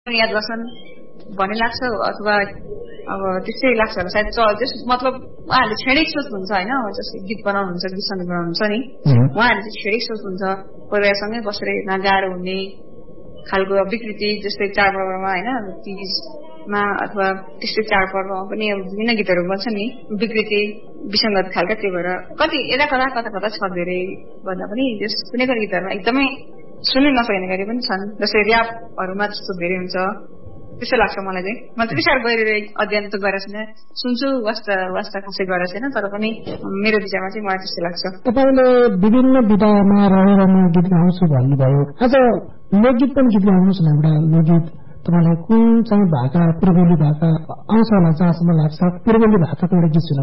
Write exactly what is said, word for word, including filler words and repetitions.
याद गर्छन् भन्ने लाग्छ अथवा अब त्यस्तै लाग्छ होला सायद जस मतलब उहाँहरूले छेडिक सोच हुन्छ होइन जस्तै गीत बनाउनुहुन्छ गीत सङ्गीत बनाउनुहुन्छ नि उहाँहरूले चाहिँ छेडिक सोच हुन्छ परिवारसँगै बसेर हेर्न गाह्रो हुने खालको विकृति जस्तै चाडपर्वमा होइन तिजमा अथवा त्यस्तै चाडपर्वमा पनि विभिन्न गीतहरू बन्छ नि विकृति विसङ्गत खालका त्यो भएर कति यता कता कता कता छ धेरै भन्दा पनि यस कुनै कुनै गीतहरूमा एकदमै सुन्नु नसक्ने गरी पनि छन् जस्तै ऱ्यापहरूमा त्यस्तो धेरै हुन्छ त्यस्तो लाग्छ मलाई चाहिँ म त्यति साह्रो गएर अध्ययन त गरेको छैन सुन्छु वास्ता वास्ता खासै गरेको छैन तर पनि मेरो विचारमा चाहिँ मलाई त्यस्तो लाग्छ। तपाईँले विभिन्न विधामा रहेर म गीत गाउँछु भन्नुभयो आज लोकगीत पनि गीत गाउनुहोस् न एउटा लोकगीत तपाईँलाई कुन चाहिँ भाका पूर्वेली भाका आउँछ होला जहाँसम्म लाग्छ पूर्वेली भाकाको एउटा गीत सुनाउ।